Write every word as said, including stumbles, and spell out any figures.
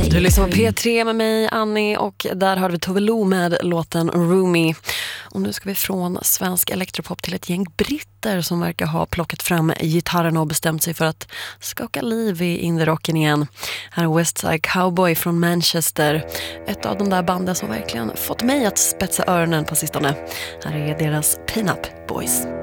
Du lyssnar på P tre med mig, Annie, och där hörde vi Tove Lo med låten Roomie. Och nu ska vi från svensk elektropop till ett gäng britter som verkar ha plockat fram gitarren och bestämt sig för att skaka liv i indie-rocken igen. Här är Westside Cowboy från Manchester, ett av de där banden som verkligen fått mig att spetsa öronen på sistone. Här är deras Pin Up Boys.